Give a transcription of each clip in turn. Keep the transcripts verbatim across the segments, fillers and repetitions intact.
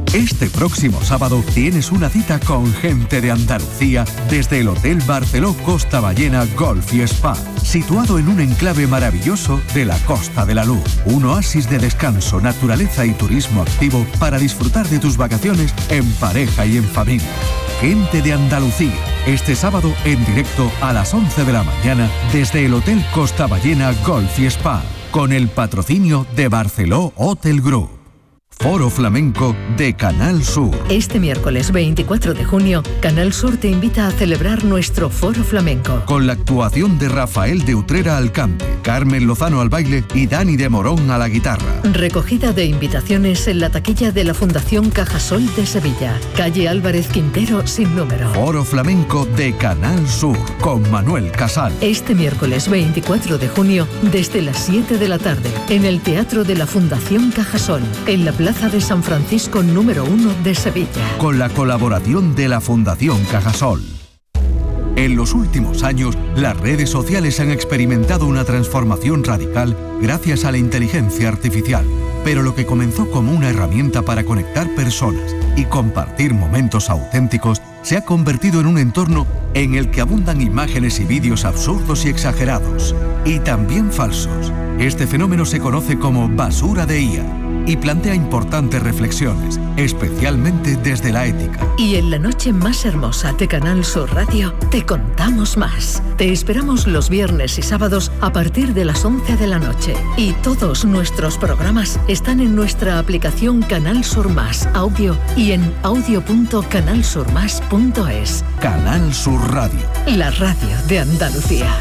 Este próximo sábado tienes una cita con gente de Andalucía desde el Hotel Barceló Costa Ballena Golf y Spa, situado en un enclave maravilloso de la Costa de la Luz. Un oasis de descanso, naturaleza y turismo activo para disfrutar de tus vacaciones en pareja y en familia. Gente de Andalucía, este sábado en directo a las once de la mañana desde el Hotel Costa Ballena Golf y Spa, con el patrocinio de Barceló Hotel Group. Foro Flamenco de Canal Sur. Este miércoles veinticuatro de junio, Canal Sur te invita a celebrar nuestro Foro Flamenco. Con la actuación de Rafael de Utrera al cante, Carmen Lozano al baile y Dani de Morón a la guitarra. Recogida de invitaciones en la taquilla de la Fundación Cajasol de Sevilla, calle Álvarez Quintero sin número. Foro Flamenco de Canal Sur con Manuel Casal. Este miércoles veinticuatro de junio, desde las siete de la tarde, en el Teatro de la Fundación Cajasol, en la Plaza de San Francisco número uno de Sevilla. Con la colaboración de la Fundación Cajasol. En los últimos años, las redes sociales han experimentado una transformación radical gracias a la inteligencia artificial. Pero lo que comenzó como una herramienta para conectar personas y compartir momentos auténticos se ha convertido en un entorno en el que abundan imágenes y vídeos absurdos y exagerados, y también falsos. Este fenómeno se conoce como basura de I A y plantea importantes reflexiones, especialmente desde la ética. Y en la noche más hermosa de Canal Sur Radio te contamos más. Te esperamos los viernes y sábados a partir de las once de la noche. Y todos nuestros programas están en nuestra aplicación Canal Sur Más Audio y en audio punto canal sur más punto es. Canal Sur Radio. La radio de Andalucía.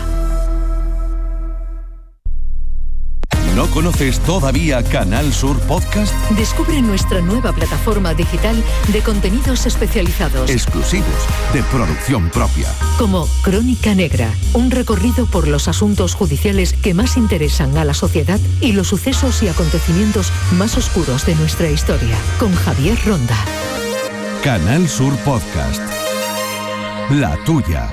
¿No conoces todavía Canal Sur Podcast? Descubre nuestra nueva plataforma digital de contenidos especializados, exclusivos, de producción propia. Como Crónica Negra, un recorrido por los asuntos judiciales que más interesan a la sociedad y los sucesos y acontecimientos más oscuros de nuestra historia, con Javier Ronda. Canal Sur Podcast. La tuya.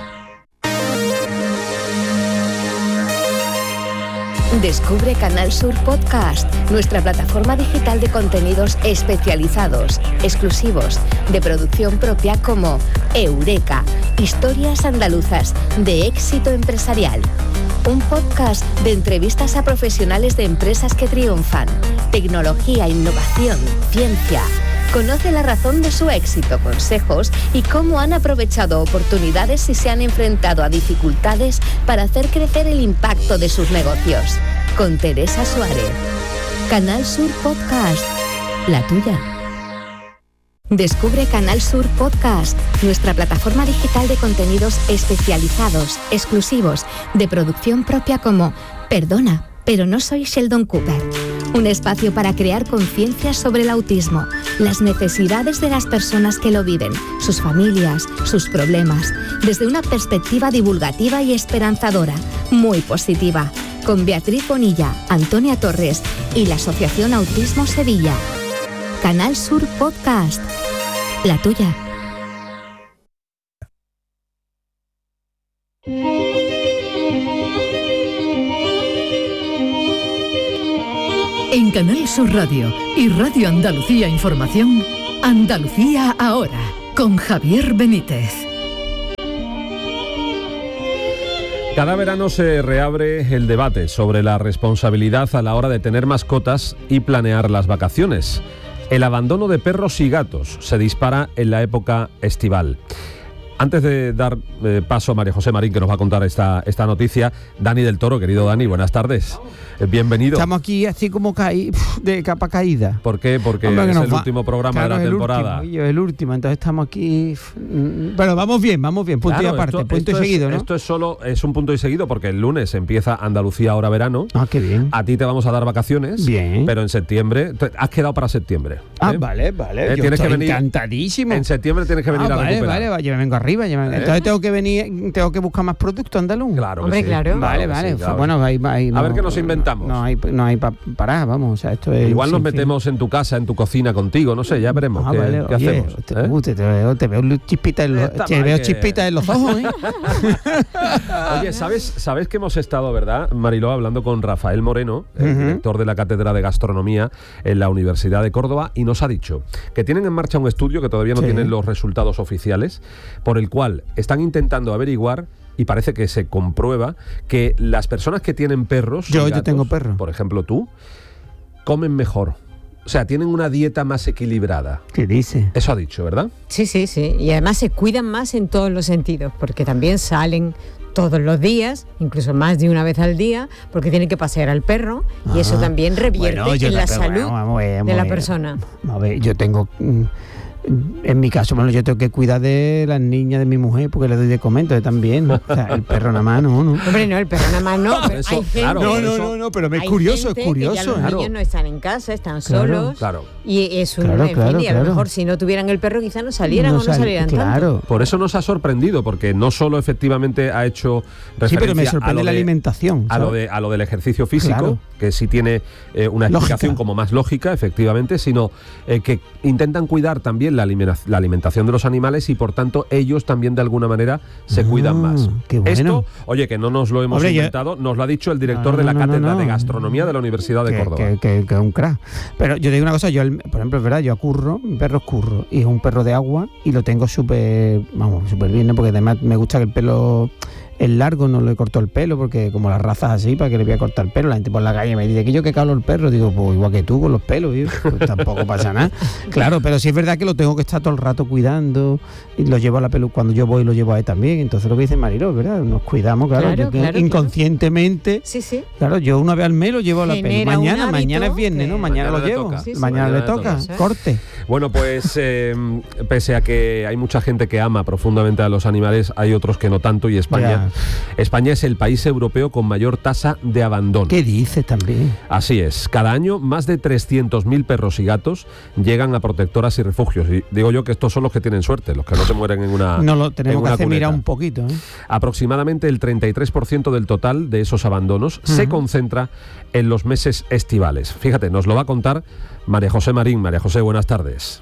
Descubre Canal Sur Podcast, nuestra plataforma digital de contenidos especializados, exclusivos, de producción propia como Eureka, historias andaluzas de éxito empresarial. Un podcast de entrevistas a profesionales de empresas que triunfan, tecnología, innovación, ciencia. Conoce la razón de su éxito, consejos y cómo han aprovechado oportunidades y se han enfrentado a dificultades para hacer crecer el impacto de sus negocios. Con Teresa Suárez. Canal Sur Podcast. La tuya. Descubre Canal Sur Podcast, nuestra plataforma digital de contenidos especializados, exclusivos, de producción propia como Perdona, pero no soy Sheldon Cooper. Un espacio para crear conciencia sobre el autismo, las necesidades de las personas que lo viven, sus familias, sus problemas, desde una perspectiva divulgativa y esperanzadora, muy positiva, con Beatriz Bonilla, Antonia Torres y la Asociación Autismo Sevilla. Canal Sur Podcast. La tuya. En Canal Sur Radio y Radio Andalucía Información, Andalucía Ahora, con Javier Benítez. Cada verano se reabre el debate sobre la responsabilidad a la hora de tener mascotas y planear las vacaciones. El abandono de perros y gatos se dispara en la época estival. Antes de dar eh, paso a María José Marín, que nos va a contar esta, esta noticia, Dani del Toro, querido Dani, buenas tardes. Eh, bienvenido. Estamos aquí así como caí, de capa caída. ¿Por qué? Porque Hombre, es el va, último programa claro, de la el temporada. Último, el último, entonces estamos aquí... Bueno, vamos bien, vamos bien, punto claro, y aparte, esto, punto esto y seguido, es, ¿no? Esto es solo, es un punto y seguido, porque el lunes empieza Andalucía Ahora Verano. Ah, qué bien. A ti te vamos a dar vacaciones. Bien. Pero en septiembre, te, has quedado para septiembre. Ah, ¿eh? vale, vale, ¿Eh? yo tienes estoy que venir, encantadísimo. En septiembre tienes que venir ah, a vale, recuperar. Vale, vale, yo me vengo a arriba. Ya, ¿Eh? Entonces tengo que venir, tengo que buscar más producto andaluz. Claro, hombre, sí. claro. Vale, claro vale. Sí, claro. Bueno, ahí, ahí, no, a ver qué nos inventamos. No, no hay, no hay para parar, vamos. O sea, esto es igual nos fin. metemos en tu casa, en tu cocina contigo, no sé, ya veremos Ah, qué, vale, qué oye, hacemos. Te, ¿eh? te, te veo, te veo chispitas en los, te veo que... chispitas en los ojos, ¿eh? Oye, ¿sabes, sabes que hemos estado, verdad, Mariló, hablando con Rafael Moreno, el uh-huh. director de la Cátedra de Gastronomía en la Universidad de Córdoba, y nos ha dicho que tienen en marcha un estudio que todavía no sí. tienen los resultados oficiales, por el cual están intentando averiguar, y parece que se comprueba, que las personas que tienen perros... Yo, gatos, yo tengo perros. Por ejemplo, tú, comen mejor. O sea, tienen una dieta más equilibrada. ¿Qué dice? Eso ha dicho, ¿verdad? Sí, sí, sí. Y además se cuidan más en todos los sentidos, porque también salen todos los días, incluso más de una vez al día, porque tienen que pasear al perro, ah, y eso también revierte bueno, en la salud bueno, vamos, vamos, de la persona. A ver, yo tengo... En mi caso, bueno, yo tengo que cuidar de las niñas de mi mujer porque le doy de comer, entonces también, ¿no? O sea, el perro nada más, ¿no? ¿no? Hombre, no, el perro nada más no. Pero eso, hay gente, claro, no, no, no, no, pero me es curioso, es curioso. Que ya los claro. niños no están en casa, están claro, solos. Claro. Y es un, claro, en claro, fin, y a claro. lo mejor si no tuvieran el perro quizás no salieran no o no sal, salieran claro. tanto. Por eso nos ha sorprendido, porque no solo efectivamente ha hecho referencia sí, pero me sorprende a lo la de, alimentación, a lo, de, a lo del ejercicio físico, claro. que sí tiene eh, una explicación lógica. Como más lógica, efectivamente, sino eh, que intentan cuidar también la, alimenta- la alimentación de los animales y por tanto ellos también de alguna manera se ah, cuidan más. Qué bueno. Esto, oye, que no nos lo hemos Hombre, inventado, yo... nos lo ha dicho el director no, no, de la no, Cátedra no, no. de Gastronomía de la Universidad de que, Córdoba. Que, que, que es un crack. Pero yo te digo una cosa, yo, por ejemplo, es verdad, yo a Curro, mi perro es Curro, y es un perro de agua y lo tengo súper, vamos, súper bien, ¿no? Porque además me gusta que el pelo... El largo no le cortó el pelo, porque como las razas así, para que le voy a cortar el pelo, la gente por la calle me dice que yo que calo el perro, digo, pues igual que tú con los pelos, ¿sí? Pues tampoco pasa nada. Claro, pero sí es verdad que lo tengo que estar todo el rato cuidando, y lo llevo a la pelu, cuando yo voy lo llevo a él también, entonces lo que dice Mariló, ¿verdad? Nos cuidamos, claro, claro, yo, claro inconscientemente, claro. Sí, sí. Claro, yo una vez al mes lo llevo a la pelu, mañana, mañana es viernes, que... ¿no? Mañana, mañana lo llevo, toca. Sí, sí, mañana, mañana le toca, toca. corte. Bueno, pues eh, pese a que hay mucha gente que ama profundamente a los animales, hay otros que no tanto, y España, España es el país europeo con mayor tasa de abandono. ¿Qué dices también? Así es. Cada año más de trescientos mil perros y gatos llegan a protectoras y refugios. Y digo yo que estos son los que tienen suerte, los que no se mueren en una No lo tenemos que hacer cuneta. mirar un poquito, ¿eh? Aproximadamente el treinta y tres por ciento del total de esos abandonos uh-huh. se concentra en los meses estivales. Fíjate, nos lo va a contar María José Marín. María José, buenas tardes.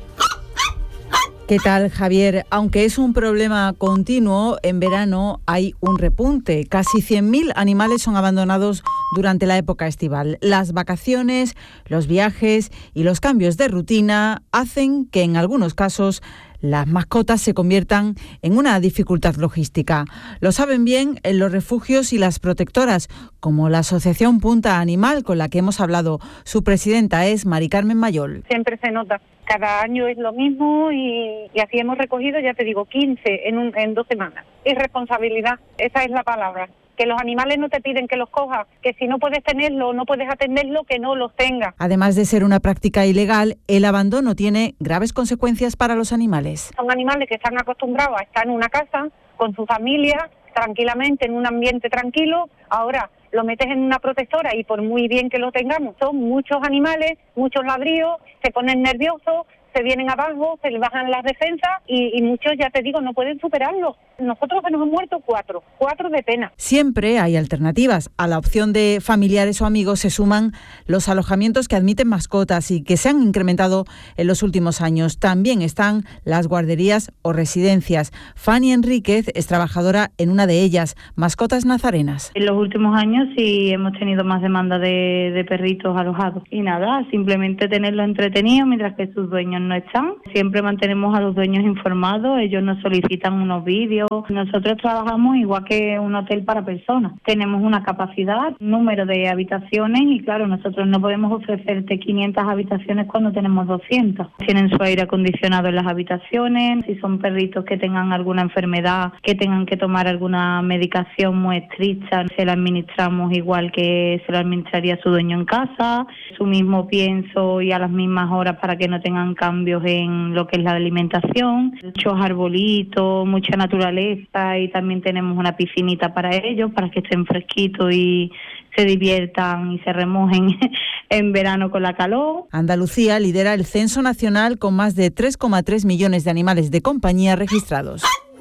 ¿Qué tal, Javier? Aunque es un problema continuo, en verano hay un repunte. Casi cien mil animales son abandonados durante la época estival. Las vacaciones, los viajes y los cambios de rutina hacen que en algunos casos las mascotas se conviertan en una dificultad logística. Lo saben bien en los refugios y las protectoras, como la Asociación Punta Animal, con la que hemos hablado. Su presidenta es Mari Carmen Mayol. Siempre se nota. Cada año es lo mismo y, y así hemos recogido, ya te digo, quince en, un, en dos semanas. Irresponsabilidad, esa es la palabra. Que los animales no te piden que los cojas, que si no puedes tenerlo, no puedes atenderlo, que no los tengas. Además de ser una práctica ilegal, el abandono tiene graves consecuencias para los animales. Son animales que están acostumbrados a estar en una casa, con su familia, tranquilamente, en un ambiente tranquilo. Ahora lo metes en una protectora y por muy bien que lo tengamos, son muchos animales, muchos ladrillos, se ponen nerviosos, se vienen abajo, se les bajan las defensas y, y muchos, ya te digo, no pueden superarlo. Nosotros se nos han muerto cuatro, cuatro de pena. Siempre hay alternativas. A la opción de familiares o amigos se suman los alojamientos que admiten mascotas y que se han incrementado en los últimos años. También están las guarderías o residencias. Fanny Enríquez es trabajadora en una de ellas, Mascotas Nazarenas. En los últimos años sí hemos tenido más demanda de, de perritos alojados. Y nada, simplemente tenerlos entretenidos mientras que sus dueños no están. Siempre mantenemos a los dueños informados, ellos nos solicitan unos vídeos. Nosotros trabajamos igual que un hotel para personas. Tenemos una capacidad, un número de habitaciones y claro, nosotros no podemos ofrecerte quinientas habitaciones cuando tenemos doscientas. Tienen su aire acondicionado en las habitaciones, si son perritos que tengan alguna enfermedad, que tengan que tomar alguna medicación muy estricta, se la administramos igual que se la administraría su dueño en casa, su mismo pienso y a las mismas horas para que no tengan cambios en lo que es la alimentación, muchos arbolitos, mucha naturaleza y también tenemos una piscinita para ellos, para que estén fresquitos y se diviertan y se remojen en verano con la calor. Andalucía lidera el censo nacional con más de tres coma tres millones de animales de compañía registrados.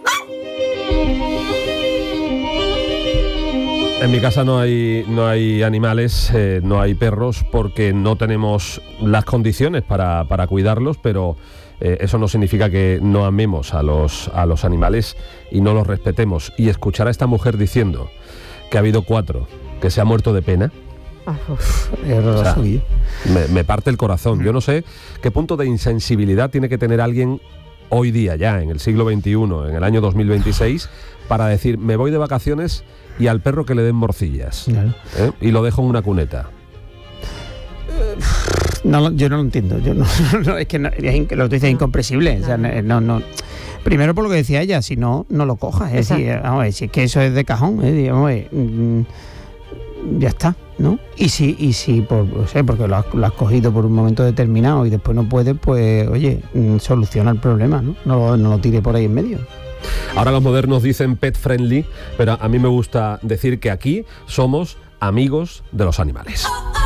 En mi casa no hay, no hay animales, eh, no hay perros, porque no tenemos las condiciones para, para cuidarlos, pero eh, eso no significa que no amemos a los, a los animales y no los respetemos. Y escuchar a esta mujer diciendo que ha habido cuatro, que se ha muerto de pena, o sea, me, me parte el corazón. Yo no sé qué punto de insensibilidad tiene que tener alguien hoy día, ya en el siglo veintiuno, en el año dos mil veintiséis, para decir, me voy de vacaciones y al perro que le den morcillas, claro. ¿eh? Y lo dejo en una cuneta. No, yo no lo entiendo. Yo no, no, es que no, es, lo que dices es incomprensible. O sea, no, no. Primero por lo que decía ella, si no, no lo cojas. Es decir, vamos a ver, si es que eso es de cajón. Es decir, vamos a ver, mmm, ya está, ¿no? Y si, y si por, o sea, porque lo has, lo has cogido por un momento determinado y después no puedes, pues, oye, soluciona el problema, ¿no? No, no lo tire por ahí en medio. Ahora los modernos dicen pet friendly, pero a mí me gusta decir que aquí somos amigos de los animales.